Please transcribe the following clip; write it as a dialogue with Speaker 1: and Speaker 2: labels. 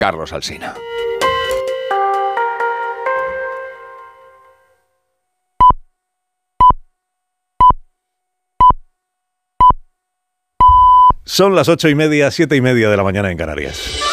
Speaker 1: Carlos Alsina. Son las 8:30, 7:30 de la mañana en Canarias.